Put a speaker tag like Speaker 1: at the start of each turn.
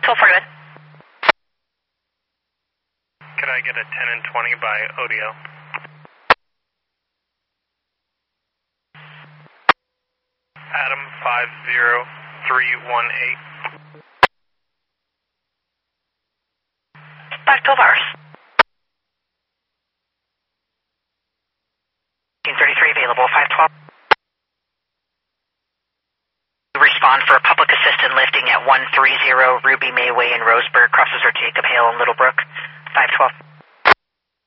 Speaker 1: 512 for good.
Speaker 2: Could I get a 10 and 20 by ODO? Adam 50318.
Speaker 1: 512 hours. 1933 available, 512. Respond for a public assistant lifting at 130 Ruby May Way in Roseburg, crosses or Jacob Hale in Littlebrook, 512.